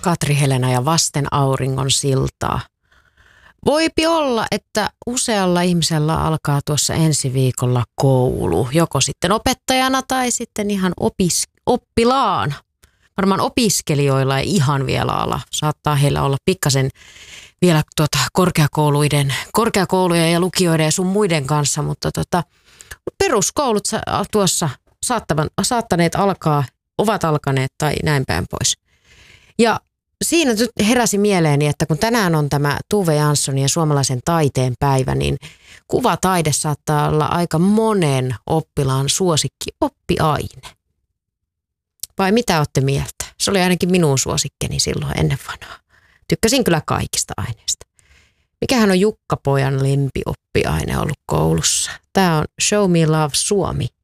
Katri Helena ja Vasten auringon siltaa. Voipi olla, että usealla ihmisellä alkaa tuossa ensi viikolla koulu, joko sitten opettajana tai sitten ihan oppilaana. Varmaan opiskelijoilla ei ihan vielä ala. Saattaa heillä olla pikkasen vielä korkeakoulujen ja lukioiden ja sun muiden kanssa, mutta peruskoulut tuossa saattaneet alkaa, ovat alkaneet tai näin päin pois. Ja siinä heräsi mieleeni, että kun tänään on tämä Tove Janssonin ja suomalaisen taiteen päivä, niin kuvataide saattaa olla aika monen oppilaan suosikki oppiaine. Vai mitä olette mieltä? Se oli ainakin minun suosikkeni silloin ennen vanhaa. Tykkäsin kyllä kaikista aineista. Mikähän on Jukka-pojan lempioppiaine ollut koulussa? Tämä on Show Me Love Suomi.